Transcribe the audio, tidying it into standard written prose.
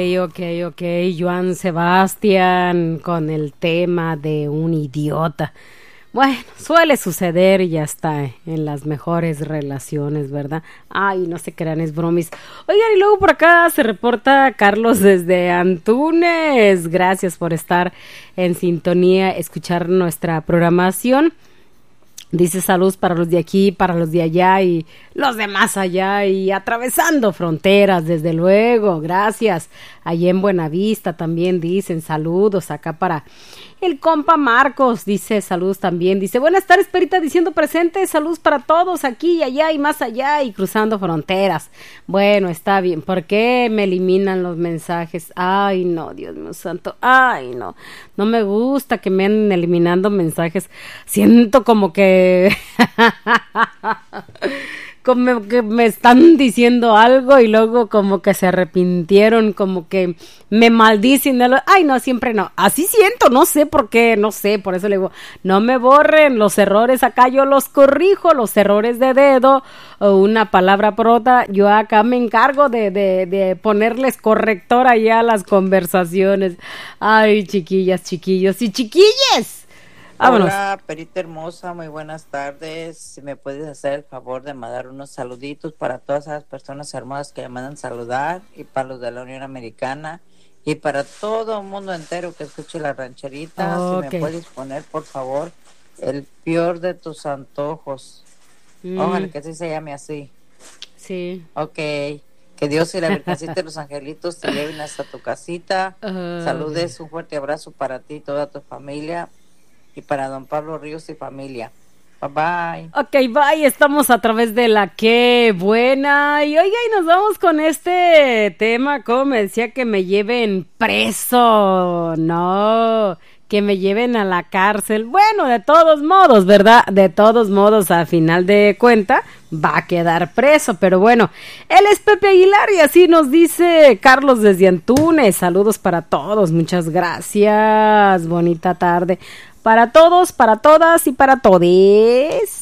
Ok, Joan Sebastián con el tema de un idiota. Bueno, suele suceder y ya está en las mejores relaciones, ¿verdad? Ay, no se crean, es bromis. Oigan, y luego por acá se reporta Carlos desde Antunes. Gracias por estar en sintonía, escuchar nuestra programación. Dice saludos para los de aquí, para los de allá y los de más allá y atravesando fronteras, desde luego, gracias. Allí en Buenavista también dicen saludos acá para el compa Marcos, dice saludos también, dice buenas tardes Perita diciendo presente, saludos para todos aquí y allá y más allá y cruzando fronteras. Bueno, está bien, ¿por qué me eliminan los mensajes? Ay no, Dios mío santo, ay no, no me gusta que me anden eliminando mensajes, siento como que como que me están diciendo algo y luego como que se arrepintieron, como que me maldicen. Ay, no, siempre no. Así siento, no sé por qué, no sé, por eso le digo, no me borren los errores acá, yo los corrijo, los errores de dedo o una palabra por otra, yo acá me encargo de ponerles corrector allá a las conversaciones. Ay, chiquillas, chiquillos y chiquilles. Vámonos. Hola, Perita hermosa, muy buenas tardes. Si me puedes hacer el favor de mandar unos saluditos para todas esas personas hermosas que me mandan saludar y para los de la Unión Americana y para todo el mundo entero que escuche la rancherita. Okay. Si me puedes poner, por favor, el peor de tus antojos. Ojalá que así se llame así. Sí. Ok. Que Dios y la Virgencita y los angelitos te lleven hasta tu casita. Saludes, un fuerte abrazo para ti y toda tu familia. Y para don Pablo Ríos y familia. Bye bye. Ok, bye. Estamos a través de la Qué Buena. Y oiga, y nos vamos con este tema. Como me decía, que me lleven preso. No, que me lleven a la cárcel. Bueno, de todos modos, ¿verdad? De todos modos, a final de cuenta, va a quedar preso. Pero bueno, él es Pepe Aguilar y así nos dice Carlos desde Antunes. Saludos para todos. Muchas gracias. Bonita tarde. Para todos, para todas y para todes.